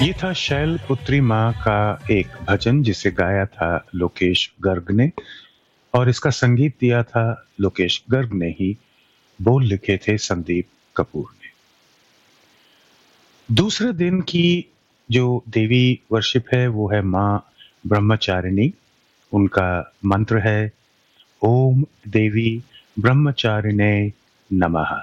ये था शैल पुत्री माँ का एक भजन जिसे गाया था लोकेश गर्ग ने और इसका संगीत दिया था लोकेश गर्ग ने ही। बोल लिखे थे संदीप कपूर ने। दूसरे दिन की जो देवी वर्शिप है वो है माँ ब्रह्मचारिणी। उनका मंत्र है ओम देवी ब्रह्मचारिणे नमः।